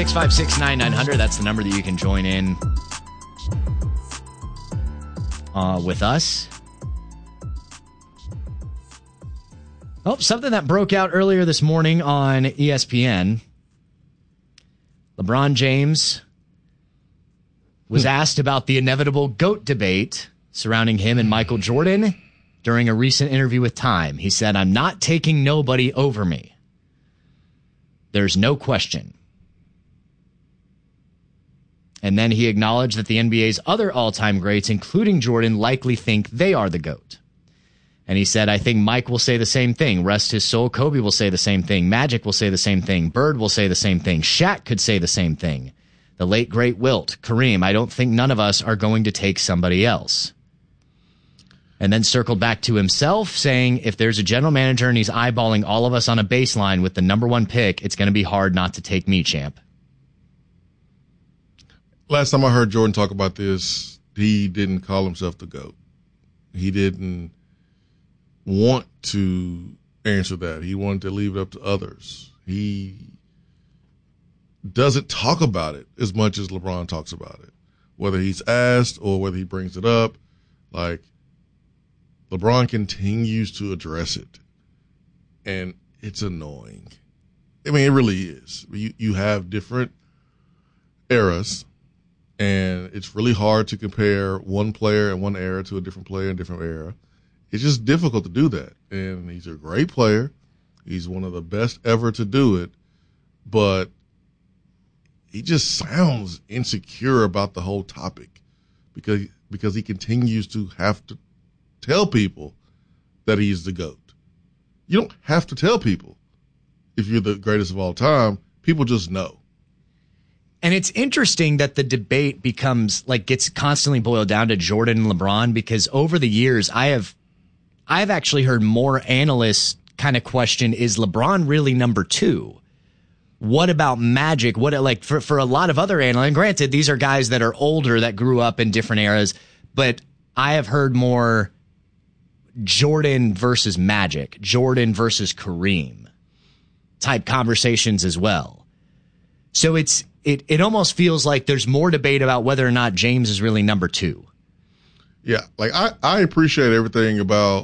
656-9900. That's the number that you can join in with us. Oh, something that broke out earlier this morning on ESPN. LeBron James was asked about the inevitable GOAT debate surrounding him and Michael Jordan during a recent interview with Time. He said, "I'm not taking nobody over me. There's no question." And then he acknowledged that the NBA's other all-time greats, including Jordan, likely think they are the GOAT. And he said, "I think Mike will say the same thing. Rest his soul. Kobe will say the same thing. Magic will say the same thing. Bird will say the same thing. Shaq could say the same thing. The late, great Wilt, Kareem. I don't think none of us are going to take somebody else." And then circled back to himself, saying, "If there's a general manager and he's eyeballing all of us on a baseline with the number one pick, it's going to be hard not to take me, champ." Last time I heard Jordan talk about this, he didn't call himself the GOAT. He didn't want to answer that. He wanted to leave it up to others. He doesn't talk about it as much as LeBron talks about it, whether he's asked or whether he brings it up. Like, LeBron continues to address it, and it's annoying. I mean, it really is. You have different eras, and it's really hard to compare one player in one era to a different player in a different era. It's just difficult to do that. And he's a great player. He's one of the best ever to do it. But he just sounds insecure about the whole topic because he continues to have to tell people that he's the GOAT. You don't have to tell people if you're the greatest of all time. People just know. And it's interesting that the debate gets constantly boiled down to Jordan and LeBron, because over the years I've actually heard more analysts kind of question, is LeBron really number two? What about Magic? For a lot of other analysts, and granted, these are guys that are older that grew up in different eras, but I have heard more Jordan versus Magic, Jordan versus Kareem type conversations as well. So it almost feels like there's more debate about whether or not James is really number two. Yeah, like I appreciate everything about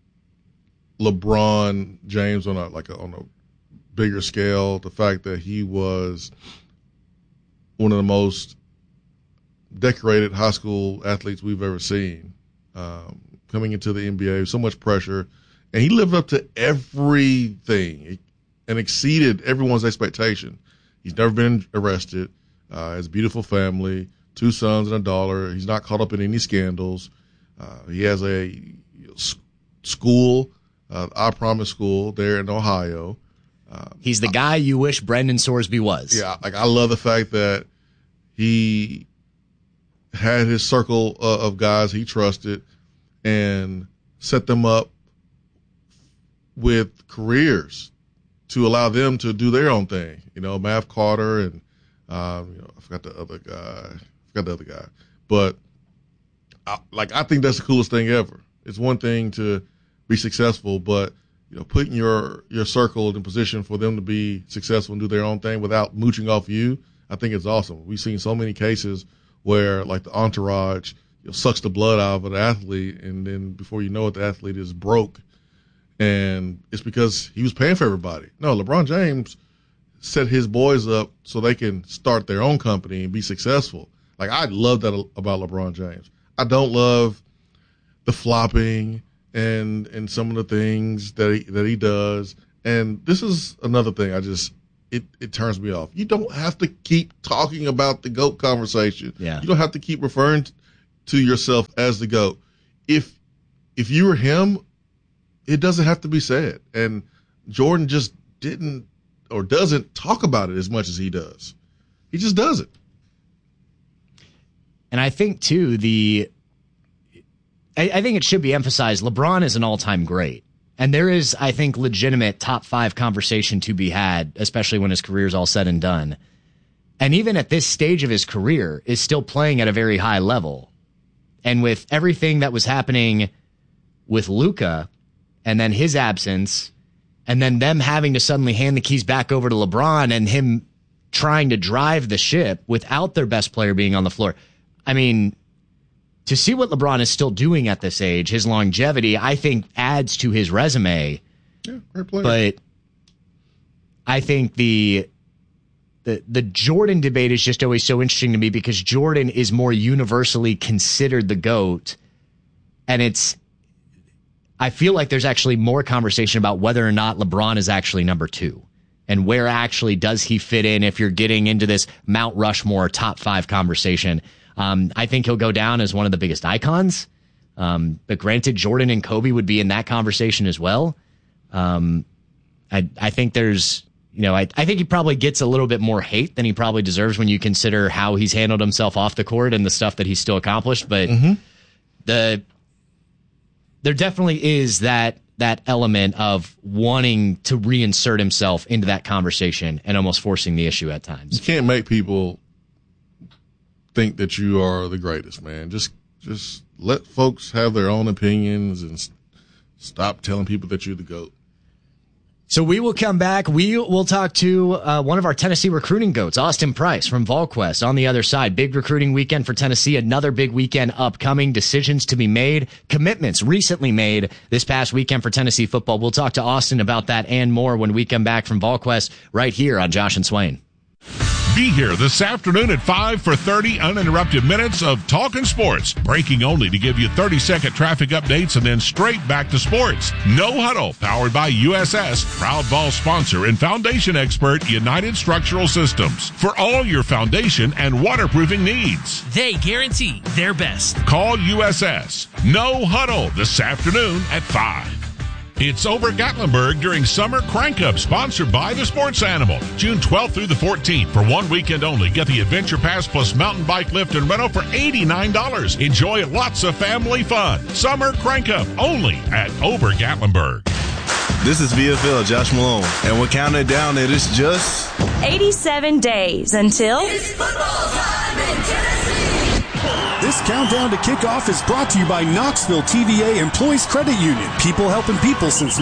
LeBron James on a bigger scale. The fact that he was one of the most decorated high school athletes we've ever seen, coming into the NBA, so much pressure, and he lived up to everything and exceeded everyone's expectation. He's never been arrested. Has a beautiful family, 2 sons and a daughter. He's not caught up in any scandals. He has a school, I Promise School, there in Ohio. He's the guy you wish Brendan Sorsby was. Yeah, I love the fact that he had his circle of guys he trusted and set them up with careers to allow them to do their own thing. Mav Carter and I forgot the other guy. But I think that's the coolest thing ever. It's one thing to be successful, but putting your circle in position for them to be successful and do their own thing without mooching off you, I think it's awesome. We've seen so many cases where the entourage sucks the blood out of an athlete, and then before you know it, the athlete is broke. And it's because he was paying for everybody. No, LeBron James set his boys up so they can start their own company and be successful. I love that about LeBron James. I don't love the flopping and some of the things that he does. And this is another thing it turns me off. You don't have to keep talking about the GOAT conversation. Yeah. You don't have to keep referring to yourself as the GOAT. If you were him, it doesn't have to be said. And Jordan just didn't or doesn't talk about it as much as he does. He just doesn't. And I think, too, I think it should be emphasized, LeBron is an all-time great. And there is, I think, legitimate top 5 conversation to be had, especially when his career is all said and done. And even at this stage of his career, is still playing at a very high level. And with everything that was happening with Luka, and then his absence, and then them having to suddenly hand the keys back over to LeBron and him trying to drive the ship without their best player being on the floor. I mean, to see what LeBron is still doing at this age, his longevity, I think adds to his resume. Yeah, great player. But I think the Jordan debate is just always so interesting to me because Jordan is more universally considered the GOAT. And I feel like there's actually more conversation about whether or not LeBron is actually number 2 and where actually does he fit in if you're getting into this Mount Rushmore top 5 conversation. I think he'll go down as one of the biggest icons. But granted, Jordan and Kobe would be in that conversation as well. I think there's, I think he probably gets a little bit more hate than he probably deserves when you consider how he's handled himself off the court and the stuff that he's still accomplished. But there definitely is that element of wanting to reinsert himself into that conversation and almost forcing the issue at times. You can't make people think that you are the greatest, man. Just let folks have their own opinions and stop telling people that you're the GOAT. So we will come back. We will talk to one of our Tennessee recruiting goats, Austin Price from VolQuest. On the other side, big recruiting weekend for Tennessee. Another big weekend upcoming. Decisions to be made. Commitments recently made this past weekend for Tennessee football. We'll talk to Austin about that and more when we come back from VolQuest right here on Josh and Swain. Be here this afternoon at 5 for 30 uninterrupted minutes of Talkin' Sports. Breaking only to give you 30-second traffic updates and then straight back to sports. No Huddle, powered by USS, proud ball sponsor and foundation expert United Structural Systems. For all your foundation and waterproofing needs. They guarantee their best. Call USS. No Huddle this afternoon at 5. It's over Gatlinburg during Summer Crank Up, sponsored by the Sports Animal. June 12th through the 14th. For one weekend only, get the Adventure Pass plus mountain bike lift and rental for $89. Enjoy lots of family fun. Summer Crank Up, only at Over Gatlinburg. This is VFL Josh Malone, and we're counting down that it's just 87 days until it's football time in Tennessee. This countdown to kickoff is brought to you by Knoxville TVA Employees Credit Union. People helping people since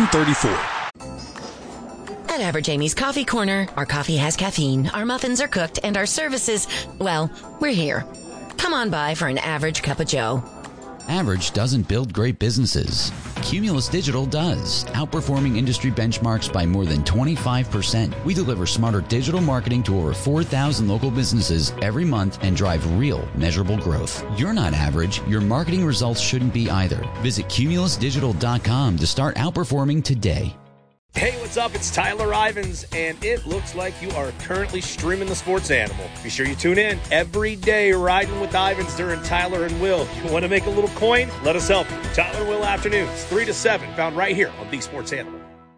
1934. At Average Amy's Coffee Corner, our coffee has caffeine, our muffins are cooked, and our services, well, we're here. Come on by for an average cup of joe. Average doesn't build great businesses. Cumulus Digital does, outperforming industry benchmarks by more than 25%. We deliver smarter digital marketing to over 4,000 local businesses every month and drive real, measurable growth. You're not average. Your marketing results shouldn't be either. Visit cumulusdigital.com to start outperforming today. Hey, what's up? It's Tyler Ivins, and it looks like you are currently streaming the Sports Animal. Be sure you tune in every day, riding with Ivins during Tyler and Will. You want to make a little coin? Let us help you. Tyler and Will afternoons, 3 to 7, found right here on the Sports Animal.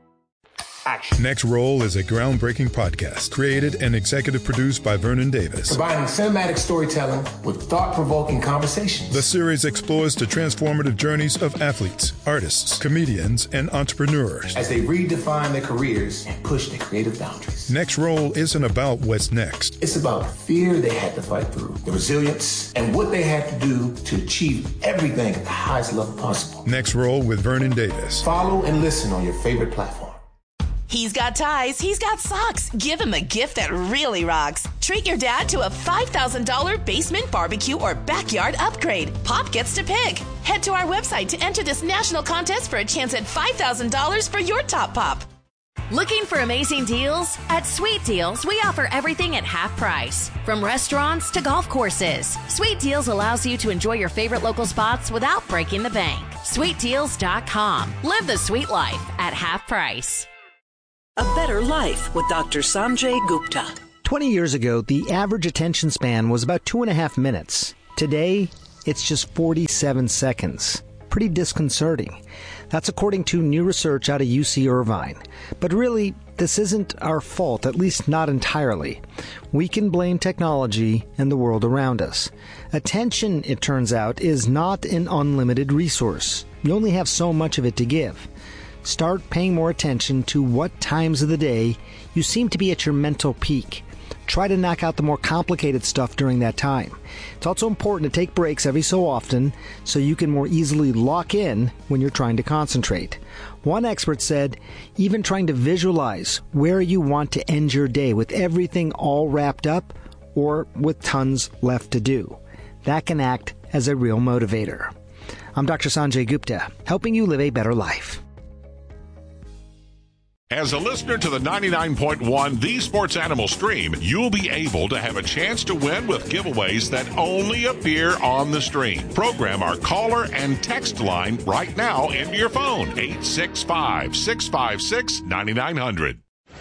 Action. Next Roll is a groundbreaking podcast created and executive produced by Vernon Davis. Combining cinematic storytelling with thought-provoking conversations. The series explores the transformative journeys of athletes, artists, comedians, and entrepreneurs as they redefine their careers and push their creative boundaries. Next Roll isn't about what's next. It's about the fear they had to fight through, the resilience, and what they had to do to achieve everything at the highest level possible. Next Roll with Vernon Davis. Follow and listen on your favorite platform. He's got ties, he's got socks. Give him a gift that really rocks. Treat your dad to a $5,000 basement barbecue or backyard upgrade. Pop gets to pick. Head to our website to enter this national contest for a chance at $5,000 for your top pop. Looking for amazing deals? At Sweet Deals, we offer everything at half price. From restaurants to golf courses, Sweet Deals allows you to enjoy your favorite local spots without breaking the bank. SweetDeals.com. Live the sweet life at half price. A Better Life with Dr. Sanjay Gupta. 20 years ago, the average attention span was about 2.5 minutes. Today, it's just 47 seconds. Pretty disconcerting. That's according to new research out of UC Irvine. But really, this isn't our fault, at least not entirely. We can blame technology and the world around us. Attention, it turns out, is not an unlimited resource. You only have so much of it to give. Start paying more attention to what times of the day you seem to be at your mental peak. Try to knock out the more complicated stuff during that time. It's also important to take breaks every so often so you can more easily lock in when you're trying to concentrate. One expert said, even trying to visualize where you want to end your day with everything all wrapped up or with tons left to do. That can act as a real motivator. I'm Dr. Sanjay Gupta, helping you live a better life. As a listener to the 99.1 The Sports Animal stream, you'll be able to have a chance to win with giveaways that only appear on the stream. Program our caller and text line right now into your phone, 865-656-9900.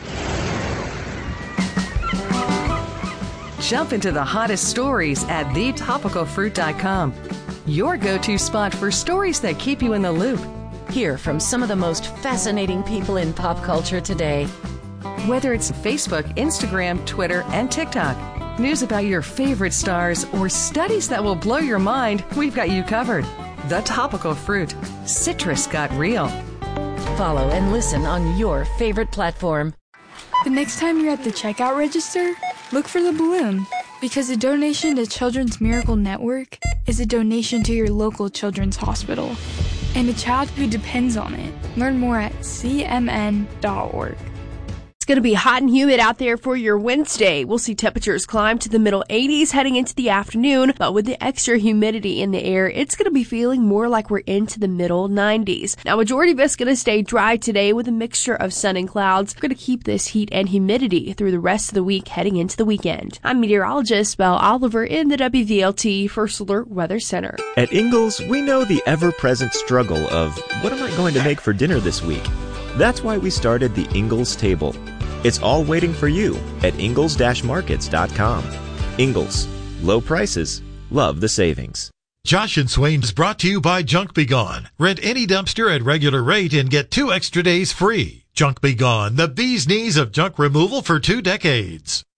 Jump into the hottest stories at thetopicalfruit.com. Your go-to spot for stories that keep you in the loop. Hear from some of the most fascinating people in pop culture today. Whether it's Facebook, Instagram, Twitter, and TikTok, news about your favorite stars, or studies that will blow your mind, we've got you covered. The Topical Fruit. Citrus got real. Follow and listen on your favorite platform. The next time you're at the checkout register, look for the balloon, because a donation to Children's Miracle Network is a donation to your local children's hospital and a child who depends on it. Learn more at cmn.org. It's going to be hot and humid out there for your Wednesday. We'll see temperatures climb to the middle 80s heading into the afternoon, but with the extra humidity in the air, it's going to be feeling more like we're into the middle 90s. Now, majority of it's going to stay dry today with a mixture of sun and clouds. We're going to keep this heat and humidity through the rest of the week heading into the weekend. I'm meteorologist Belle Oliver in the WVLT First Alert Weather Center. At Ingles, we know the ever-present struggle of, what am I going to make for dinner this week? That's why we started the Ingles Table. It's all waiting for you at Ingles-Markets.com. Ingles. Low prices. Love the savings. Josh and Swain is brought to you by Junk Be Gone. Rent any dumpster at regular rate and get 2 extra days free. Junk Be Gone, the bee's knees of junk removal for 2 decades.